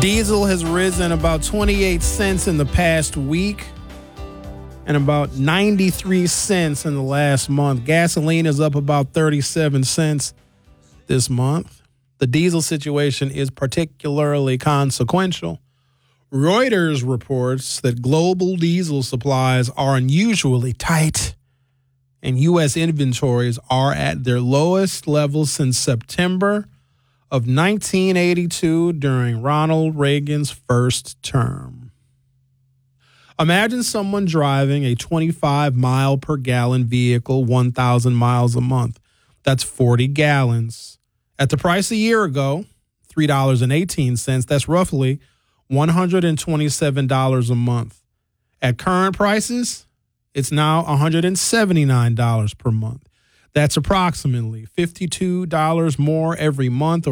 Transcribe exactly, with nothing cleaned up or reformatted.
Diesel has risen about twenty-eight cents in the past week and about ninety-three cents in the last month. Gasoline is up about thirty-seven cents this month. The diesel situation is particularly consequential. Reuters reports that global diesel supplies are unusually tight, and U S inventories are at their lowest level since September of nineteen eighty-two during Ronald Reagan's first term. Imagine someone driving a twenty-five mile per gallon vehicle one thousand miles a month. That's forty gallons. At the price a year ago, three dollars and eighteen cents, that's roughly one hundred twenty-seven dollars a month. At current prices, it's now one hundred seventy-nine dollars per month. That's approximately fifty-two dollars more every month, or